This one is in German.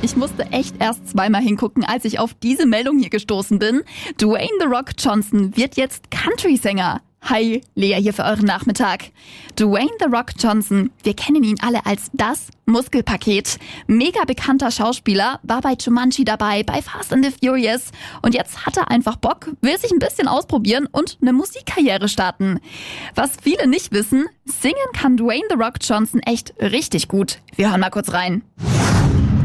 Ich musste echt erst zweimal hingucken, als ich auf diese Meldung hier gestoßen bin. Dwayne The Rock Johnson wird jetzt Country-Sänger. Hi, Lea hier für euren Nachmittag. Dwayne The Rock Johnson, wir kennen ihn alle als das Muskelpaket. Mega bekannter Schauspieler, war bei Jumanji dabei, bei Fast and the Furious. Und jetzt hat er einfach Bock, will sich ein bisschen ausprobieren und eine Musikkarriere starten. Was viele nicht wissen, singen kann Dwayne The Rock Johnson echt richtig gut. Wir hören mal kurz rein.